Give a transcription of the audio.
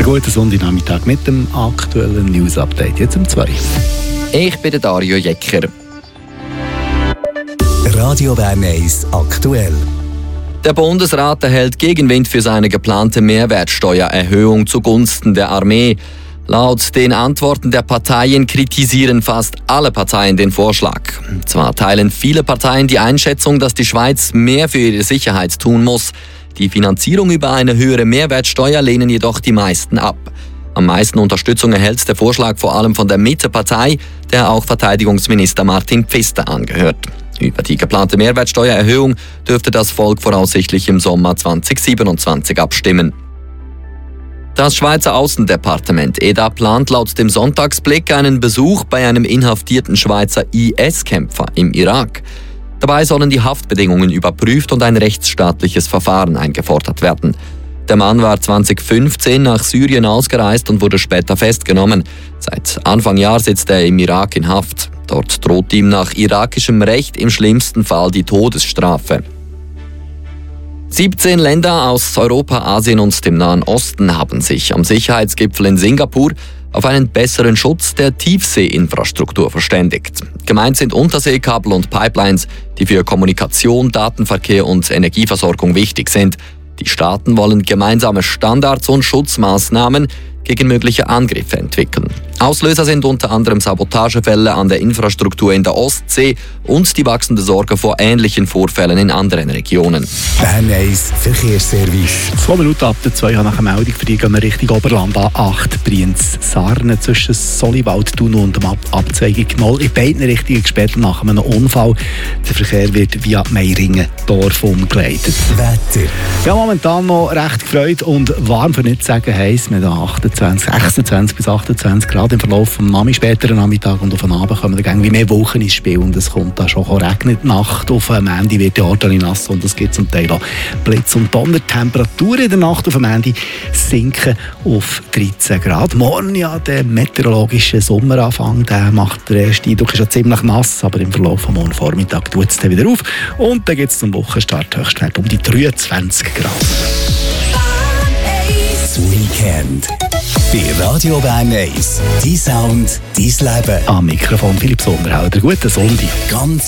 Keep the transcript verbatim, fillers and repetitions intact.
guten Sonntagnachmittag mit dem aktuellen News-Update. Jetzt um zwei. Ich bin der Dario Jecker. Radio Bern eins aktuell. Der Bundesrat erhält Gegenwind für seine geplante Mehrwertsteuererhöhung zugunsten der Armee. Laut den Antworten der Parteien kritisieren fast alle Parteien den Vorschlag. Zwar teilen viele Parteien die Einschätzung, dass die Schweiz mehr für ihre Sicherheit tun muss. Die Finanzierung über eine höhere Mehrwertsteuer lehnen jedoch die meisten ab. Am meisten Unterstützung erhält der Vorschlag vor allem von der Mitte-Partei, der auch Verteidigungsminister Martin Pfister angehört. Über die geplante Mehrwertsteuererhöhung dürfte das Volk voraussichtlich im Sommer zweitausendsiebenundzwanzig abstimmen. Das Schweizer Aussendepartement E D A plant laut dem Sonntagsblick einen Besuch bei einem inhaftierten Schweizer I S-Kämpfer im Irak. Dabei sollen die Haftbedingungen überprüft und ein rechtsstaatliches Verfahren eingefordert werden. Der Mann war zweitausendfünfzehn nach Syrien ausgereist und wurde später festgenommen. Seit Anfang Jahr sitzt er im Irak in Haft. Dort droht ihm nach irakischem Recht im schlimmsten Fall die Todesstrafe. siebzehn Länder aus Europa, Asien und dem Nahen Osten haben sich am Sicherheitsgipfel in Singapur auf einen besseren Schutz der Tiefseeinfrastruktur verständigt. Gemeint sind Unterseekabel und Pipelines, die für Kommunikation, Datenverkehr und Energieversorgung wichtig sind. Die Staaten wollen gemeinsame Standards und Schutzmaßnahmen gegen mögliche Angriffe entwickeln. Auslöser sind unter anderem Sabotagefälle an der Infrastruktur in der Ostsee und die wachsende Sorge vor ähnlichen Vorfällen in anderen Regionen. Bern eins Verkehrsservice. Zwei Minuten ab der zwei nach einer Meldung für die gehen wir Richtung Oberland A acht, Brienz-Sarnen zwischen Soliwald, Thuno und dem Ab Abzweigung null. In beiden Richtungen gesperrt nach einem Unfall. Der Verkehr wird via Meiringen-Dorf umgeleitet. Wetter. Ja, momentan noch recht gefreut und warm, für nicht zu sagen heiß. Wir haben achtundzwanzig, sechsundzwanzig bis achtundzwanzig Grad im Verlauf vom Nami späteren Nachmittag und auf den Abend kommen dann wie mehr Wochen ins Spiel und es kommt da schon regnen. Die Nacht auf dem Ende wird der Ort nass und es gibt zum Teil auch Blitz und Donner. Die Temperaturen in der Nacht auf dem Ende sinken auf dreizehn Grad. Morgen ja der meteorologische Sommeranfang, der macht der erste Eindruck, ist ja ziemlich nass, aber im Verlauf vom morgen Vormittag tut es dann wieder auf und dann gibt es zum Wochenstart Höchstwert um die dreiundzwanzig Grad. Das Weekend. Bei Radio Bern eins. Dein Sound, dein Leben. Am Mikrofon Philipp Sommerhalder. Guten Sonntag. Ganz